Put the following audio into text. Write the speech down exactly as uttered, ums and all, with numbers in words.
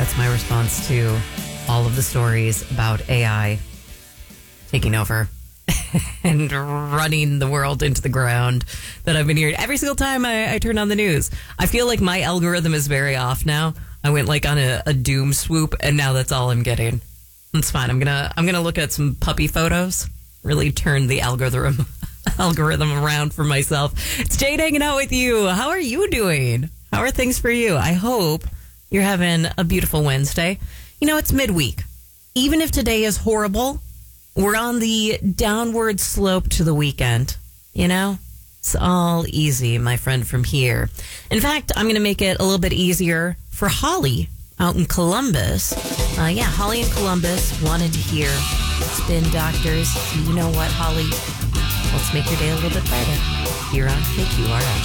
That's my response to all of the stories about A I taking over and running the world into the ground that I've been hearing every single time I, I turn on the news. I feel like my algorithm is very off now. I went like on a, a doom swoop, and now that's all I'm getting. It's fine. I'm gonna I'm gonna look at some puppy photos. Really turn the algorithm algorithm around for myself. It's Jade hanging out with you. How are you doing? How are things for you? I hope you're having a beautiful Wednesday. You know, it's midweek. Even if today is horrible, we're on the downward slope to the weekend. You know, it's all easy, my friend, from here. In fact, I'm going to make it a little bit easier for Holly out in Columbus. Uh, yeah, Holly in Columbus wanted to hear Spin Doctors. You know what, Holly? Let's make your day a little bit better here on K Q R S.